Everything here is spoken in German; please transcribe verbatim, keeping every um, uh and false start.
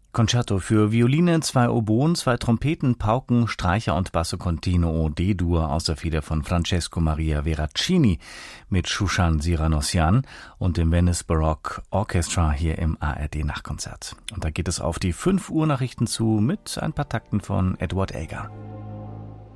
Concerto für Violine, zwei Oboen, zwei Trompeten, Pauken, Streicher und Basso Continuo D-Dur aus der Feder von Francesco Maria Veracini mit Shushan Siranosyan und dem Venice Baroque Orchestra hier im A R D-Nachtkonzert. Und da geht es auf die fünf Uhr Nachrichten zu mit ein paar Takten von Edward Elgar.